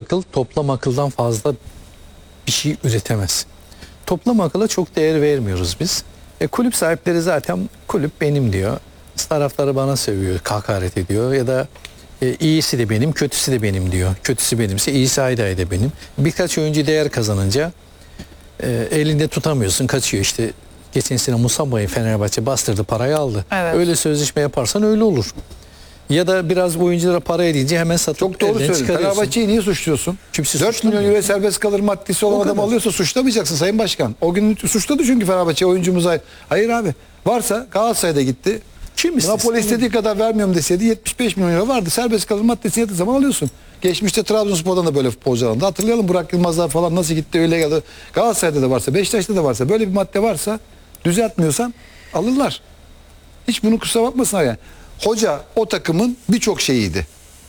akıl toplam akıldan fazla bir şey üretemez. Toplam akıla çok değer vermiyoruz biz. Kulüp sahipleri zaten kulüp benim diyor. Taraftarı bana sövüyor, hakaret ediyor ya da iyisi de benim, kötüsü de benim diyor. Kötüsü benimse iyisi ayda benim. Birkaç oyuncu değer kazanınca elinde tutamıyorsun, kaçıyor işte. Geçen sene Musamba'yı Fenerbahçe bastırdı, parayı aldı. Evet. Öyle sözleşme yaparsan öyle olur. Ya da biraz oyunculara para edince hemen satıp Çok doğru elden söylüyorsun. çıkarıyorsun. Fenerbahçe'yi niye suçluyorsun? Kimse 4 milyon suçlamıyor. euro serbest kalır maddesi olan O adam kadar. alıyorsa suçlamayacaksın Sayın Başkan. O gün suçladı çünkü Fenerbahçe oyuncumuza. Hayır abi. Varsa Galatasaray'da gitti. Kim istesin? Napoli istediği kadar vermiyorum deseydi 75 milyon euro vardı. Serbest kalır maddesini yattığı zaman alıyorsun. Geçmişte Trabzonspor'dan da böyle futbolcu alındı. Hatırlayalım Burak Yılmazlar falan nasıl gitti öyle geldi. Galatasaray'da da varsa, Beşiktaş'ta da varsa böyle bir madde varsa düzeltmiyorsan alırlar. Hiç bunu kusura bakmasınlar yani. Hoca o takımın birçok şeyiydi.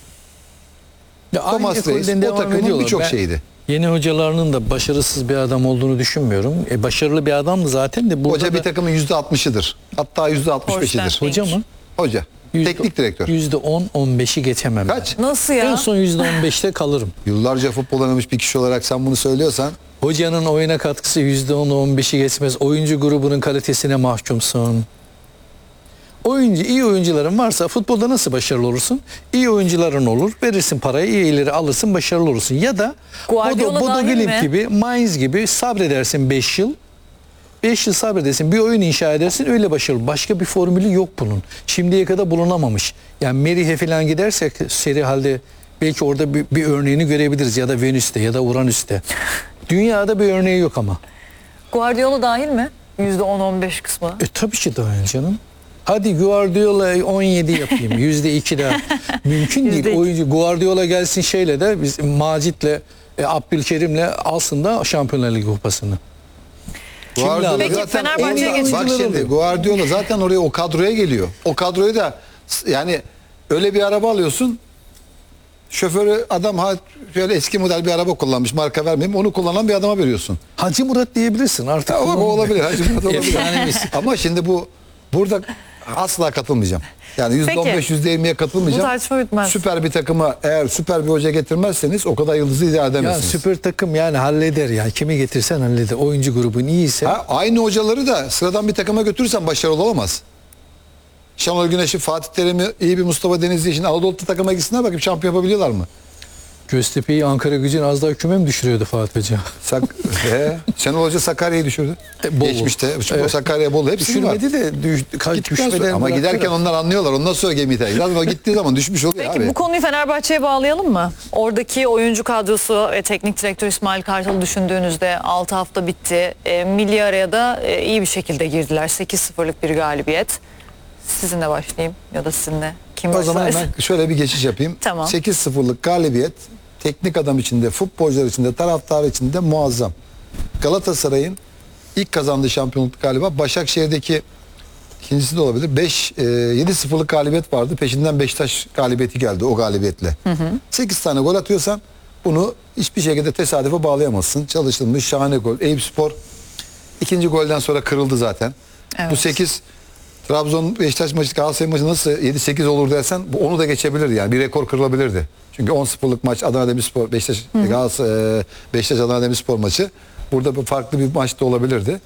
Ya aynı Thomas Reis ekolden o devam takımın ediyorlar. birçok Ben şeydi. Yeni hocalarının da başarısız bir adam olduğunu düşünmüyorum. Başarılı bir adamdı zaten de. Burada Hoca bir da takımın %60'ıdır. Hatta %65'idir. Hoşten. hoca mı? Hoca. Teknik direktör. %10-15'i geçemem. Kaç? Nasıl Ben. ya? En son %15'te kalırım. Yıllarca futbol oynamış bir kişi olarak sen bunu söylüyorsan Hocanın oyuna katkısı %10-15'i geçmez. Oyuncu grubunun kalitesine mahkumsun. İyi oyuncuların varsa futbolda nasıl başarılı olursun? İyi oyuncuların olur. Verirsin parayı, iyileri alırsın, başarılı olursun. Ya da Guardiola Bodo dahil Glimt mi? gibi, Mainz gibi sabredersin 5 yıl. 5 yıl sabredersin. Bir oyun inşa edersin, öyle başarılı. Başka bir formülü yok bunun. Şimdiye kadar bulunamamış. Yani Merih'e falan gidersek seri halde belki orada bir örneğini görebiliriz. Ya da Venüs'te ya da Uranüs'te. Dünyada bir örneği yok ama. Guardiola dahil mi? %10-15 kısmı. Tabii ki dahil canım. Hadi Guardiola 17 yapayım. %2 daha. Mümkün değil. %2. Oyuncu Guardiola gelsin şeyle de biz Macit'le Abdülkerim'le alsın da Şampiyonlar Ligi kupasını. Guardiola Peki, zaten Fenerbahçe'ye orada- geçelim. Bak şimdi Guardiola zaten oraya o kadroya geliyor. O kadroyu da yani öyle bir araba alıyorsun. Şoförü adam şöyle eski model bir araba kullanmış, marka vermeyeyim, onu kullanan bir adama veriyorsun. Hacı Murat diyebilirsin artık. Ya, o olabilir. Hacı Murat olabilir. Efsanemiz. Ama şimdi burada asla katılmayacağım. Yani %15, %20'ye Bu katılmayacağım. tartışma bitmez. Süper bir takıma eğer süper bir hoca getirmezseniz o kadar yıldızı idare Ya edemezsiniz. süper takım yani halleder ya. Kimi getirsen halleder. Oyuncu grubun iyiyse. Aynı hocaları da sıradan bir takıma götürürsen başarılı olamaz. Şenol Güneş'i, Fatih Terim'i, iyi bir Mustafa Denizli için Anadolu takıma gitsinler bakayım şampiyon yapabiliyorlar mı? Göztepe'yi Ankara Gücü'nün az daha küme mi düşürüyordu Fatih Hoca? Şenol Hoca Sakarya'yı düşürdü. Bolu. Geçmişte. Çünkü Evet. Sakarya Bolu hepsi var. Düşürmedi de Gittikten sonra- düşmeden ama giderken bıraktılar. onlar anlıyorlar. Ondan sonra gemiyi terk ediyor. Ama gittiği zaman düşmüş oluyor Peki abi. bu konuyu Fenerbahçe'ye bağlayalım mı? Oradaki oyuncu kadrosu ve teknik direktör İsmail Kartal'ı düşündüğünüzde 6 hafta bitti. Milli araya da iyi bir şekilde girdiler. 8-0'lık bir galibiyet. Sizinle başlayayım ya da sizinle. Kim O zaman başlar? hemen şöyle bir geçiş yapayım. Tamam. 8-0'lık galibiyet teknik adam içinde, futbolcular içinde, taraftar içinde muazzam. Galatasaray'ın ilk kazandığı şampiyonluk galiba Başakşehir'deki ikincisi de olabilir. 7-0'lık galibiyet vardı. Peşinden Beşiktaş galibiyeti geldi o galibiyetle. 8 tane gol atıyorsan bunu hiçbir şekilde tesadüfe bağlayamazsın. Çalışılmış şahane gol. Eyüpspor ikinci golden sonra kırıldı zaten. Evet. Bu 8 Trabzon Beşiktaş maçı Galatasaray maçı nasıl 7-8 olur dersen onu da geçebilirdi yani bir rekor kırılabilirdi. Çünkü 10-0'lık maç Adana Demirspor Beşiktaş Adana Demirspor maçı burada farklı bir maç da olabilirdi.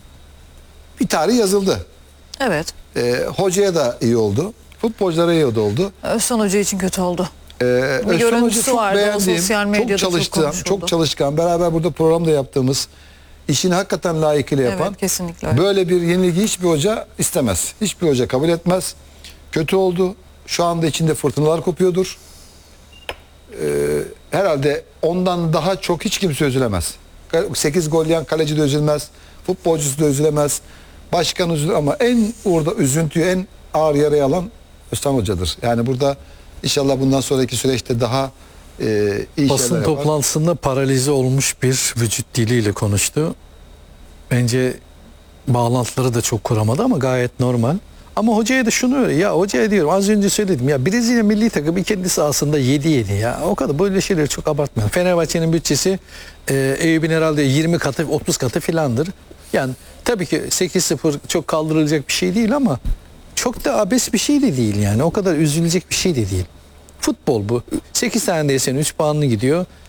Bir tarih yazıldı. Evet. Hocaya da iyi oldu. Futbolculara iyi oldu. Özcan Hoca için kötü oldu. Özcan görüntüsü Hoca çok vardı, o beğendiğim, sosyal medyada çok konuşuldu. çok çalışkan, beraber burada programda yaptığımız, işini hakikaten layıkıyla yapan, Evet, kesinlikle öyle. böyle bir yenilgi hiçbir hoca istemez. Hiçbir hoca kabul etmez. Kötü oldu. Şu anda içinde fırtınalar kopuyordur. Herhalde ondan daha çok hiç kimse üzülemez. 8 gol yiyen kaleci de üzülmez. Futbolcusu da üzülemez. Başkan üzülür ama en orada üzüntüyü en ağır yaraya alan Özcan Hoca'dır. Yani burada inşallah bundan sonraki süreçte daha iyi Basın şeyler yapar. toplantısında paralize olmuş bir vücut diliyle konuştu. Bence bağlantıları da çok kuramadı ama gayet normal. Ama hocaya da şunu öyle ya hocaya diyorum az önce söyledim ya Brezilya milli takımı kendi sahasında 7-7 ya o kadar böyle şeyleri çok abartmayalım. Fenerbahçe'nin bütçesi Eyüp'ün herhalde 20 katı 30 katı filandır. Yani tabii ki 8-0 çok kaldırılacak bir şey değil ama çok da abes bir şey de değil yani o kadar üzülecek bir şey de değil. Futbol bu. 8 tane değilsen 3 puanlı gidiyor.